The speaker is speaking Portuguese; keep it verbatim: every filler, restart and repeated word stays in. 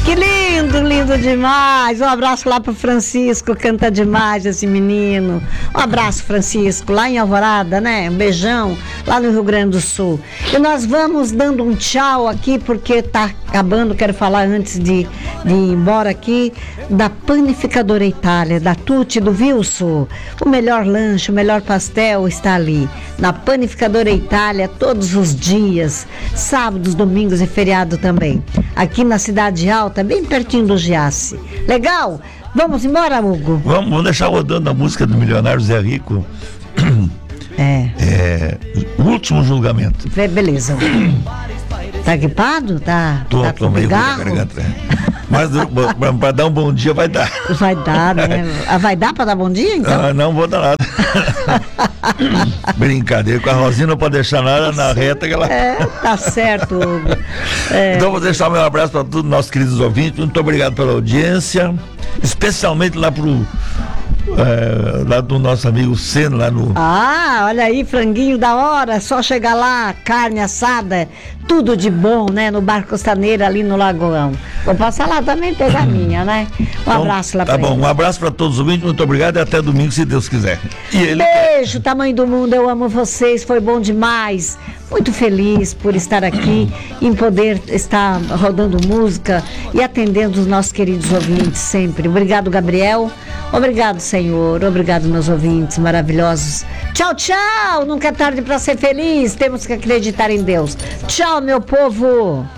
Que lindo, lindo demais. Um abraço lá pro Francisco, canta demais esse menino. Um abraço, Francisco, lá em Alvorada, né? Um beijão, lá no Rio Grande do Sul. E nós vamos dando um tchau aqui, porque tá acabando, quero falar antes de, de ir embora aqui, da Panificadora Itália, da Tuti, do Wilson. O melhor lanche, o melhor pastel está ali, na Panificadora Itália, todos os dias, sábados, domingos e feriado também. Aqui na Cidade Alta, bem pertinho do Giasse. Legal? Vamos embora, Hugo? Vamos, vamos deixar rodando a música do milionário Zé Rico. É. É. O último julgamento. Beleza. Tá equipado? Tá, tô, tá tô com meio cigarro? Mas para dar um bom dia vai dar. Vai dar, né? Vai dar para dar bom dia, então? Ah, não vou dar nada. Brincadeira, com a Rosinha não pode deixar nada na reta que ela... É, tá certo, Hugo. É. Então vou deixar o meu abraço para todos os nossos queridos ouvintes. Muito obrigado pela audiência, especialmente lá pro é, lá do nosso amigo Senna, lá no... Ah, olha aí, franguinho da hora, só chegar lá, carne assada, tudo de bom, né, no Bar Costaneira, ali no Lagoão. Vou passar lá também pegar a minha, né? Um então, abraço lá tá pra bom, ele. um abraço para todos os ouvintes, muito obrigado e até domingo, se Deus quiser. E ele... Beijo, tamanho do mundo, eu amo vocês, foi bom demais. Muito feliz por estar aqui, em poder estar rodando música e atendendo os nossos queridos ouvintes sempre. Obrigado, Gabriel. Obrigado, Senhor. Obrigado, meus ouvintes maravilhosos. Tchau, tchau. Nunca é tarde para ser feliz. Temos que acreditar em Deus. Tchau, meu povo.